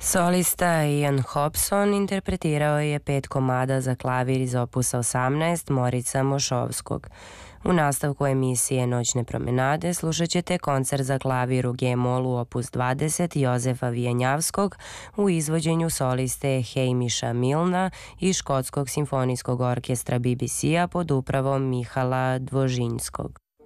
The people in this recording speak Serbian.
Solista Ian Hobson interpretirao je 5 komada za klavir iz opusa 18 Morica Mošovskog. U nastavku emisije Noćne promenade slušat ćete koncert za klavir u G-molu opus 20 Jozefa Vijanjavskog u izvođenju soliste Hejmiša Milna i Škotskog simfonijskog orkestra BBC-a pod upravom Mihala Dvožinskog.